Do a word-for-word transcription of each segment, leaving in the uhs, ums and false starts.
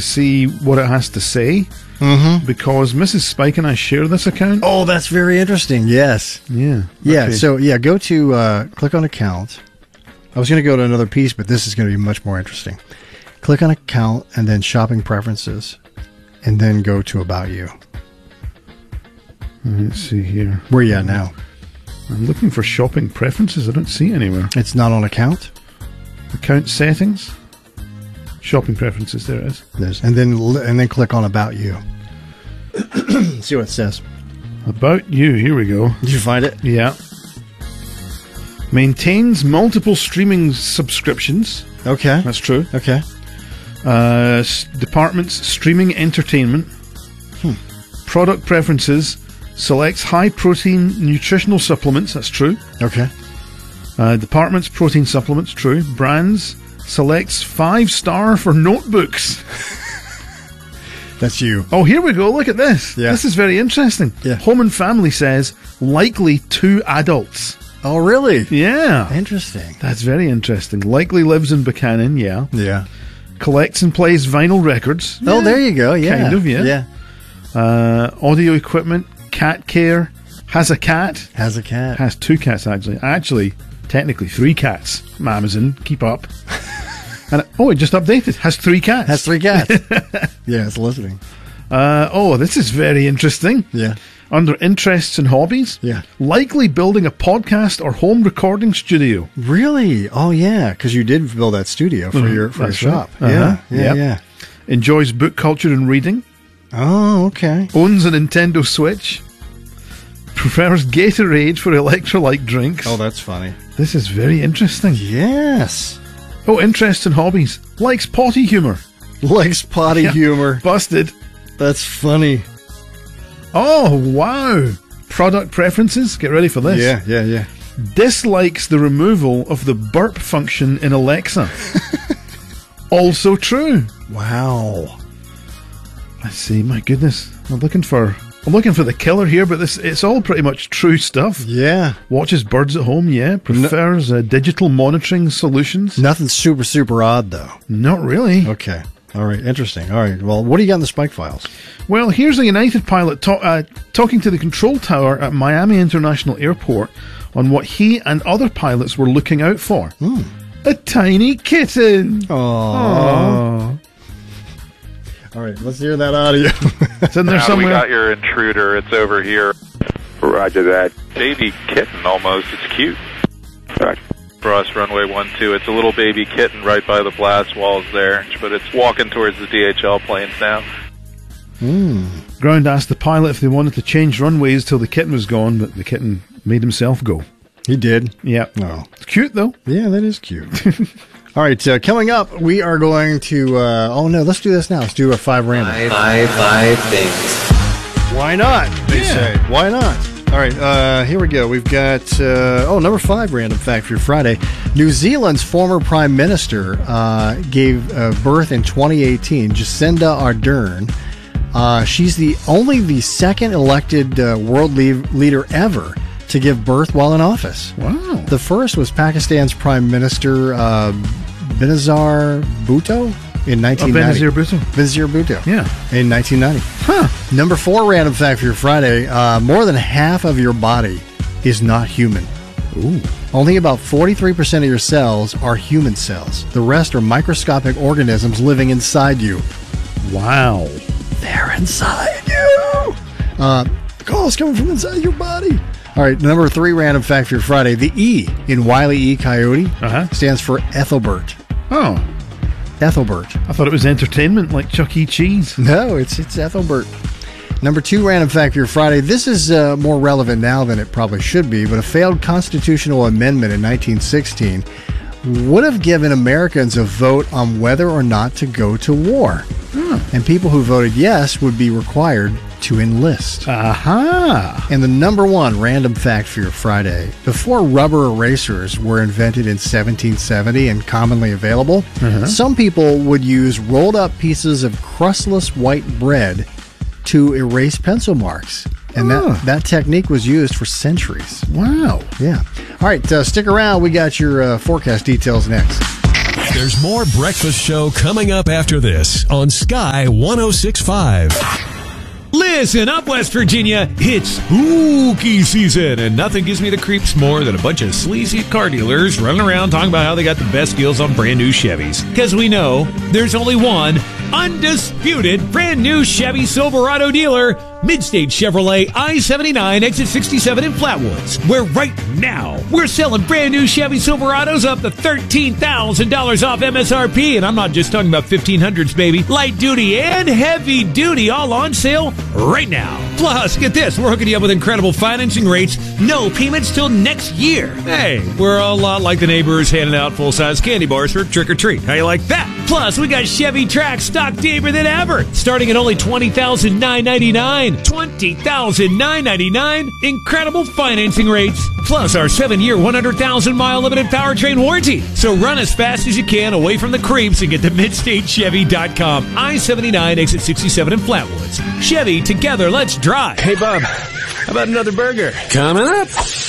see what it has to say. Mm-hmm. Because Missus Spike and I share this account. Oh, that's very interesting. Yes. Yeah. Yeah. Okay. So, yeah, go to, uh, click on account. I was going to go to another piece, but this is going to be much more interesting. Click on account and then shopping preferences, and then go to about you. Let's see here. Where are you at now? I'm looking for shopping preferences. I don't see it anywhere. It's not on account. Account settings. Shopping preferences. There it is. There's, and then and then click on about you. See what it says. About you. Here we go. Did you find it? Yeah. Maintains multiple streaming subscriptions. Okay. That's true. Okay. Uh, s- departments streaming entertainment. Hmm. Product preferences. Selects high protein nutritional supplements. That's true. Okay. Uh, departments protein supplements. True. Brands. Selects five star for notebooks. That's you. Oh, here we go. Look at this. Yeah. This is very interesting. Yeah. Home and Family says likely two adults. Oh, really? Yeah. Interesting. That's very interesting. Likely lives in Buchanan. Yeah. Yeah. Collects and plays vinyl records. Oh, Yeah. there you go. Yeah. Kind of, yeah. Yeah. Uh, audio equipment. Cat care. Has a cat. Has a cat. Has two cats, actually. Actually, technically three cats. Amazon. Keep up. And oh, it just updated. Has three cats. Has three cats. Yeah, it's listening. Uh, oh, this is very interesting. Yeah. Under interests and hobbies. Yeah. Likely building a podcast or home recording studio. Really? Oh, yeah. Because you did build that studio for Mhm, your for your that's shop. right. Yeah. Uh-huh. Yeah. Yep. Yeah. Enjoys book culture and reading. Oh, okay. Owns a Nintendo Switch. Prefers Gatorade for electrolyte drinks. Oh, that's funny. This is very interesting. Yes. Oh, interests and hobbies. Likes potty humor. Likes potty Yeah. humor. Busted. That's funny. Oh, wow. Product preferences. Get ready for this. Yeah, yeah, yeah. Dislikes the removal of the burp function in Alexa. Also true. Wow. Let's see. My goodness. I'm looking for... I'm looking for the killer here, but this it's all pretty much true stuff. Yeah. Watches birds at home, yeah. Prefers uh, digital monitoring solutions. Nothing super, super odd, though. Not really. Okay. All right. Interesting. All right. Well, what do you got in the Spike Files? Well, here's a United pilot ta- uh, talking to the control tower at Miami International Airport on what he and other pilots were looking out for. Hmm. A tiny kitten. Aww. Aww. All right. Let's hear that audio. It's in there Now somewhere. we got your intruder. It's over here. Roger that. Baby kitten, almost. It's cute. Roger. For us, runway one two. It's a little baby kitten right by the blast walls there, but it's walking towards the D H L planes now. Hmm. Ground asked the pilot if they wanted to change runways till the kitten was gone, but the kitten made himself go. He did. Yeah. No. It's cute, though. Yeah, that is cute. All right, uh, coming up, we are going to... Uh, oh, no, let's do this now. Let's do a five random. Five, five, five things. Why not, they Yeah. say. Why not? All right, uh, here we go. We've got... Uh, oh, number five random fact for your Friday. New Zealand's former prime minister uh, gave uh, birth in twenty eighteen, Jacinda Ardern. Uh, she's the only the second elected uh, world le- leader ever to give birth while in office. Wow. The first was Pakistan's Prime Minister uh, Benazir Bhutto in nineteen ninety. Benazir Bhutto. Benazir Bhutto. Yeah. In nineteen ninety. Huh. Number four random fact for your Friday. Uh, more than half of your body is not human. Ooh. Only about forty-three percent of your cells are human cells. The rest are microscopic organisms living inside you. Wow. They're inside you. Uh, the call is coming from inside your body. All right, number three random fact for your Friday. The E in Wile E. Coyote Uh-huh. stands for Ethelbert. Oh. Ethelbert. I thought it was entertainment like Chuck E. Cheese. No, it's it's Ethelbert. Number two random fact for your Friday. This is uh, more relevant now than it probably should be, but a failed constitutional amendment in nineteen sixteen would have given Americans a vote on whether or not to go to war. Hmm. And people who voted yes would be required to enlist. Aha. And the number one random fact for your Friday. Before rubber erasers were invented in seventeen seventy and commonly available, Uh-huh. some people would use rolled up pieces of crustless white bread to erase pencil marks. And Oh. that, that technique was used for centuries. Wow. Yeah. All right, uh, stick around. We got your uh, forecast details next. There's more Breakfast Show coming up after this on Sky one oh six point five. Listen up, West Virginia. It's spooky season, and nothing gives me the creeps more than a bunch of sleazy car dealers running around talking about how they got the best deals on brand new Chevys. Because we know there's only one undisputed brand new Chevy Silverado dealer, Midstate Chevrolet, I seventy-nine, exit sixty-seven in Flatwoods, where right now we're selling brand new Chevy Silverados up to thirteen thousand dollars off M S R P. And I'm not just talking about fifteen hundreds, baby. Light duty and heavy duty all on sale right now. Plus, get this, we're hooking you up with incredible financing rates, no payments till next year. Hey, we're a lot like the neighbors handing out full-size candy bars for trick-or-treat. How you like that? Plus, we got Chevy Trax stock deeper than ever, starting at only twenty thousand nine hundred ninety-nine dollars. twenty thousand nine hundred ninety-nine dollars. Incredible financing rates. Plus, our seven-year, one hundred thousand mile limited powertrain warranty. So run as fast as you can away from the creeps and get to midstate chevy dot com. I seventy-nine, exit sixty-seven in Flatwoods. Chevy, together, let's drive. Hey, Bob, how about another burger? Coming up.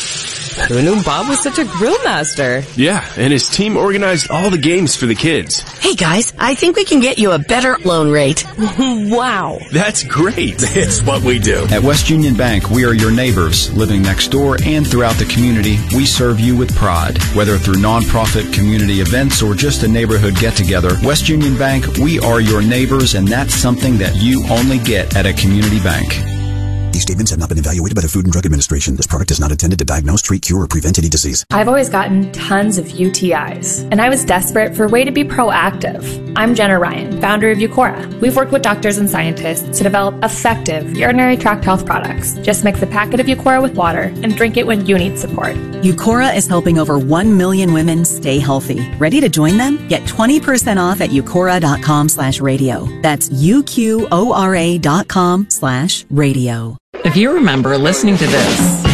Who knew Bob was such a grill master? Yeah, and his team organized all the games for the kids. Hey guys, I think we can get you a better loan rate. Wow. That's great. It's what we do. At West Union Bank, we are your neighbors, living next door and throughout the community. We serve you with pride. Whether through nonprofit community events or just a neighborhood get-together, West Union Bank, we are your neighbors, and that's something that you only get at a community bank. These statements have not been evaluated by the Food and Drug Administration. This product is not intended to diagnose, treat, cure, or prevent any disease. I've always gotten tons of U T Is, and I was desperate for a way to be proactive. I'm Jenna Ryan, founder of Eucora. We've worked with doctors and scientists to develop effective urinary tract health products. Just mix a packet of Eucora with water and drink it when you need support. Eucora is helping over one million women stay healthy. Ready to join them? Get twenty percent off at eucora.com slash radio. That's U-Q-O-R-A dot com slash radio. If you remember listening to this,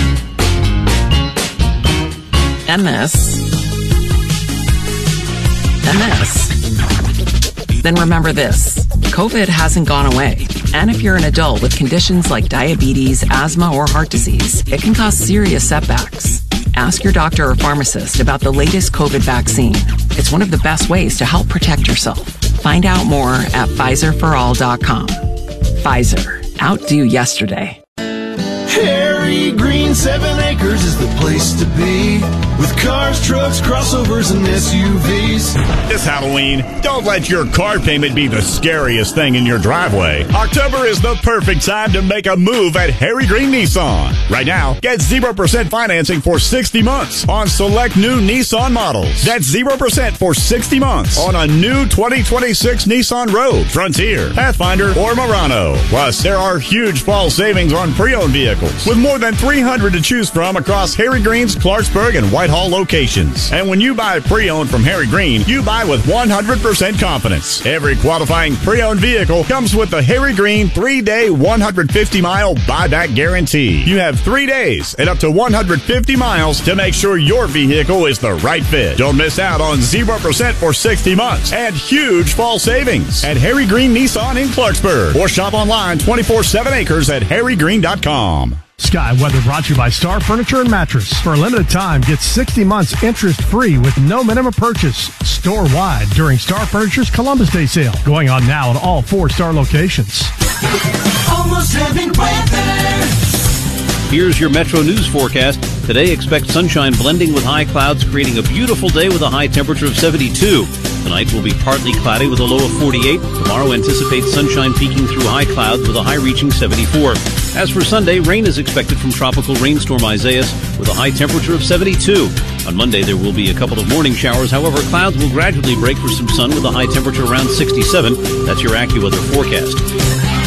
and this, and this, then remember this. COVID hasn't gone away. And if you're an adult with conditions like diabetes, asthma, or heart disease, it can cause serious setbacks. Ask your doctor or pharmacist about the latest COVID vaccine. It's one of the best ways to help protect yourself. Find out more at Pfizer for all dot com. Pfizer. Outdo yesterday. Harry Green Seven Acres is the place to be, with cars, trucks, crossovers, and S U Vs. This Halloween, don't let your car payment be the scariest thing in your driveway. October is the perfect time to make a move at Harry Green Nissan. Right now, get zero percent financing for sixty months on select new Nissan models. That's zero percent for sixty months on a new twenty twenty-six Nissan Rogue, Frontier, Pathfinder, or Murano. Plus, there are huge fall savings on pre-owned vehicles, with more than three hundred to choose from across Harry Green's Clarksburg and Whitehall locations. And when you buy pre-owned from Harry Green, you buy with one hundred percent confidence. Every qualifying pre-owned vehicle comes with the Harry Green three-day, one hundred fifty mile buyback guarantee. You have three days and up to one hundred fifty miles to make sure your vehicle is the right fit. Don't miss out on zero percent for sixty months and huge fall savings at Harry Green Nissan in Clarksburg, or shop online twenty-four seven acres at harry green dot com. Sky Weather brought to you by Star Furniture and Mattress. For a limited time, get sixty months interest-free with no minimum purchase. Store-wide during Star Furniture's Columbus Day sale. Going on now at all four Star locations. Almost heavy weather. Here's your Metro News forecast. Today, expect sunshine blending with high clouds, creating a beautiful day with a high temperature of seventy-two. Tonight will be partly cloudy with a low of forty-eight. Tomorrow, anticipate sunshine peeking through high clouds with a high reaching seventy-four. As for Sunday, rain is expected from tropical rainstorm Isaias with a high temperature of seventy-two. On Monday, there will be a couple of morning showers. However, clouds will gradually break for some sun with a high temperature around sixty-seven. That's your AccuWeather forecast.